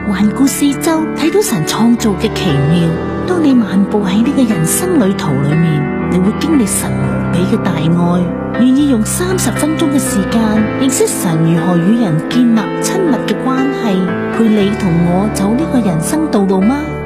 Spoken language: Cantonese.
環顧四周，睇到神創造嘅奇妙。當你漫步喺呢個人生旅途裏面，你會經歷神無比嘅大愛。願意用30分鐘嘅時間認識神如何與人建立親密嘅關係，陪你同我走呢個人生道路嗎？